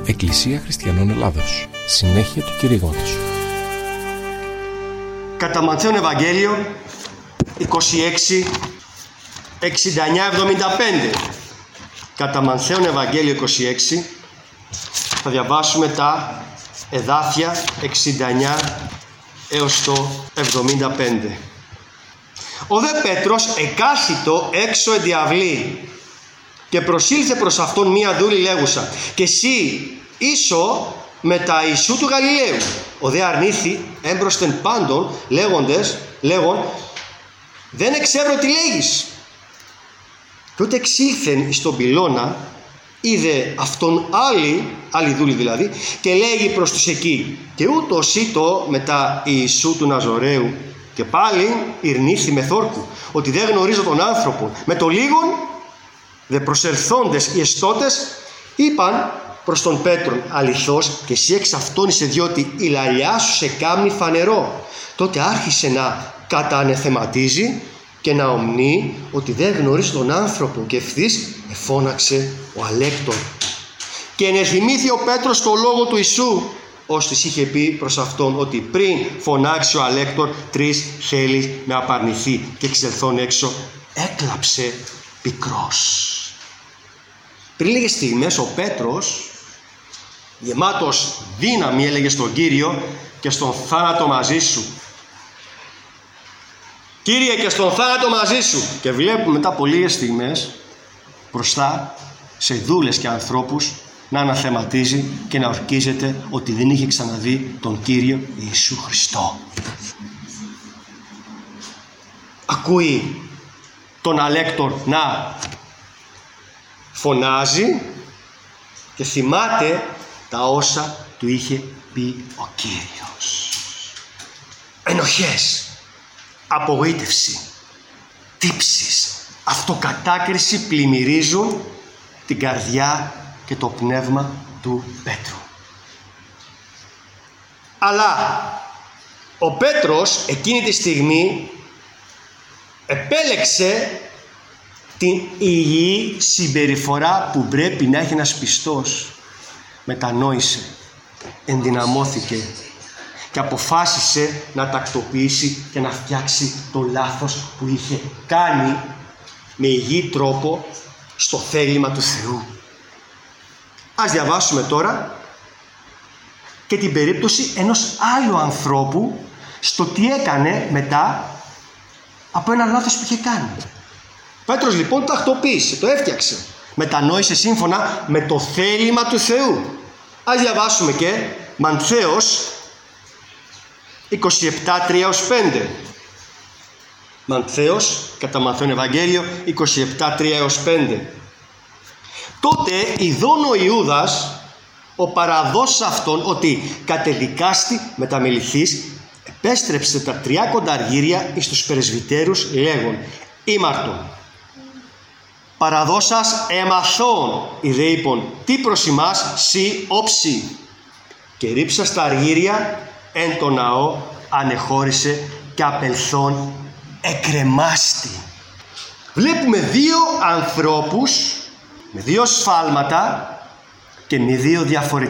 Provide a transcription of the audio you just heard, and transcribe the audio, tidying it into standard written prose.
Εκκλησία Χριστιανών Ελλάδος. Συνέχεια του κηρύγματος. Κατά Ματθαίον Ευαγγέλιο 26, 69, 75. Κατά Ματθαίον Ευαγγέλιο 26 θα διαβάσουμε τα εδάφια 69 έως το 75. Ο δε Πέτρος εκάθητο έξω εν διαυλή και προσήλθε προς αυτόν μία δούλη λέγουσα: «Και εσύ ίσο με τα Ιησού του Γαλιλαίου». Ο δε αρνήθη έμπροσθεν πάντων λέγον: «Δεν εξεύρω τι λέγεις». Τότε εξήλθεν εις τον πυλώνα, είδε αυτόν άλλη δούλη δηλαδή, και λέγει προς τους εκεί: «Και ούτως ήτο μετά Ιησού του Ναζωραίου». Και πάλι ειρνήθη με θόρκου, ότι δεν γνωρίζω τον άνθρωπο. Με το λίγον δε προσελθόντες οι εστώτες είπαν προς τον Πέτρον: «Αληθώς και εσύ εξ αυτόν είσαι, διότι η λαλιά σου σε κάμνει φανερό». Τότε άρχισε να κατανεθεματίζει και να ομνεί ότι δεν γνωρίζει τον άνθρωπο, και ευθύς εφώναξε ο αλέκτορ. Και ενεθυμήθη ο Πέτρος το λόγο του Ιησού, ως της είχε πει προς αυτόν, ότι πριν φωνάξει ο αλέκτορ 3 θέλει να απαρνηθεί, και εξελθών έξω έκλαψε πικρός. Πριν λίγες στιγμές ο Πέτρος, γεμάτος δύναμη, έλεγε στον Κύριο: «Και στον θάνατο μαζί σου, Κύριε, και στον θάνατο μαζί σου». Και βλέπουμε μετά από λίγες στιγμές μπροστά σε δούλες και ανθρώπους να αναθεματίζει και να ορκίζεται ότι δεν είχε ξαναδεί τον Κύριο Ιησού Χριστό. Ακούει τον αλέκτορ να φωνάζει και θυμάται τα όσα του είχε πει ο Κύριος. Ενοχές, απογοήτευση, τύψεις, αυτοκατάκριση πλημμυρίζουν την καρδιά και το πνεύμα του Πέτρου. Αλλά ο Πέτρος εκείνη τη στιγμή επέλεξε την υγιή συμπεριφορά που πρέπει να έχει ένας πιστός. Μετανόησε, ενδυναμώθηκε και αποφάσισε να τακτοποιήσει και να φτιάξει το λάθος που είχε κάνει με υγιή τρόπο στο θέλημα του Θεού. Ας διαβάσουμε τώρα και την περίπτωση ενός άλλου ανθρώπου στο τι έκανε μετά από ένα λάθος που είχε κάνει. Πέτρος λοιπόν το τακτοποίησε, το έφτιαξε. Μετανόησε σύμφωνα με το θέλημα του Θεού. Ας διαβάσουμε και Ματθαίος 27, 3-5. Ματθαίος, κατά Ματθαίον Ευαγγέλιο 27, 3-5. Τότε ειδών ο Ιούδας, ο παραδός αυτόν, ότι κατεδικάστη μεταμεληθείς, επέστρεψε τα 3 κονταργύρια εις τους πρεσβυτέρους λέγον: «Ήμαρτον, παραδώσας εμαθών, ιδε είπων, τι προς ημάς σι όψη». Και ρίψας τα αργύρια εν το ναό ανεχώρησε και απελθόν εκρεμάστη. Βλέπουμε 2 ανθρώπους με 2 σφάλματα και με 2 διαφορετικές